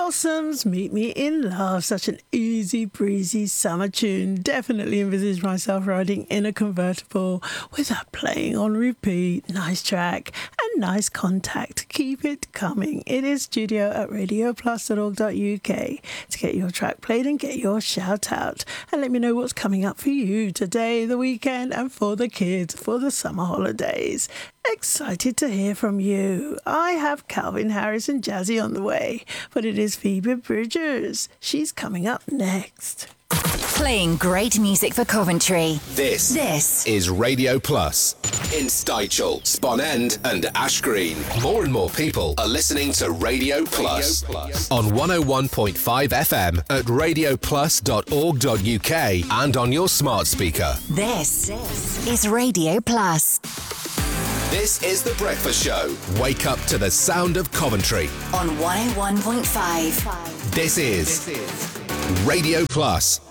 Blossoms, Meet Me in Love. Such an easy breezy summer tune. Definitely envisage myself riding in a convertible with that playing on repeat. Nice track and nice contact. Keep it coming. It is studio at radioplus.org.uk to get your track played and get your shout out. And let me know what's coming up for you today, the weekend, and for the kids for the summer holidays. Excited to hear from you. I have Calvin Harris and Jazzy on the way, but it is Phoebe Bridgers. She's coming up next. Playing great music for Coventry. This is Radio Plus. In Stychel, Spon End and Ash Green. More and more people are listening to Radio Plus. On 101.5 FM at radioplus.org.uk and on your smart speaker. This is Radio Plus. This is The Breakfast Show. Wake up to the sound of Coventry. On 101.5. This is Radio Plus.